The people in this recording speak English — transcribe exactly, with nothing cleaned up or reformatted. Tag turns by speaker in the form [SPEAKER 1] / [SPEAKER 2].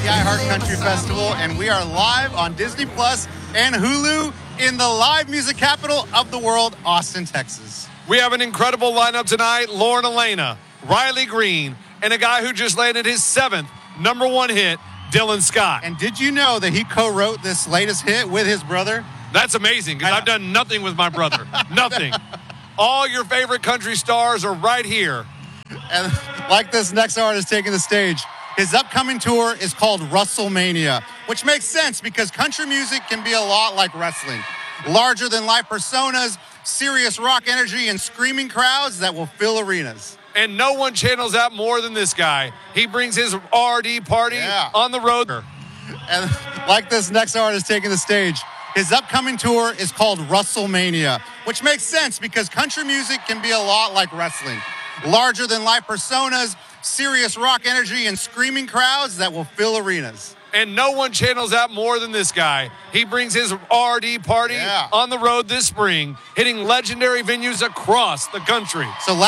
[SPEAKER 1] the iHeart Country Festival, and we are live on Disney Plus and Hulu in the live music capital of the world, Austin, Texas.
[SPEAKER 2] We have an incredible lineup tonight. Lauren Elena, Riley Green, and a guy who just landed his seventh number one hit, Dylan Scott.
[SPEAKER 1] And did you know that he co-wrote this latest hit with his brother?
[SPEAKER 2] That's amazing, because I've done nothing with my brother. Nothing. All your favorite country stars are right here.
[SPEAKER 1] And like this next artist taking the stage, his upcoming tour is called WrestleMania, which makes sense because country music can be a lot like wrestling. Larger-than-life personas, serious rock energy, and screaming crowds that will fill arenas.
[SPEAKER 2] And no one channels that more than this guy. He brings his R D party
[SPEAKER 1] yeah.
[SPEAKER 2] on the road.
[SPEAKER 1] And like this next artist taking the stage, his upcoming tour is called WrestleMania, which makes sense because country music can be a lot like wrestling. Larger-than-life personas, serious rock energy, and screaming crowds that will fill arenas.
[SPEAKER 2] And no one channels that more than this guy. He brings his R D party
[SPEAKER 1] yeah.
[SPEAKER 2] on the road this spring, hitting legendary venues across the country.
[SPEAKER 1] So